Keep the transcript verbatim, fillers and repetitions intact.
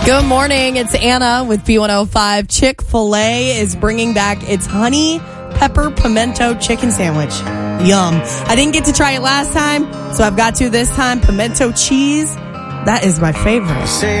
Good morning. It's Anna with B one oh five. Chick-fil-A is bringing back its honey pepper pimento chicken sandwich. Yum. I didn't get to try it last time, so I've got to this time. Pimento cheese. That is my favorite.